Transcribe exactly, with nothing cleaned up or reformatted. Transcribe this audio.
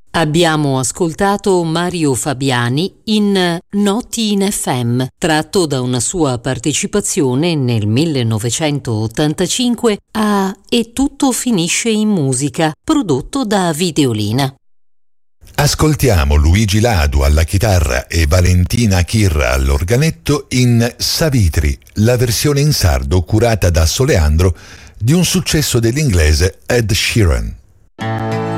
Abbiamo ascoltato Mario Fabiani in Notti in F M, tratto da una sua partecipazione nel millenovecentottantacinque a E tutto finisce in musica, prodotto da Videolina. Ascoltiamo Luigi Ladu alla chitarra e Valentina Chirra all'organetto in Savitri, la versione in sardo curata da Soleandro di un successo dell'inglese Ed Sheeran.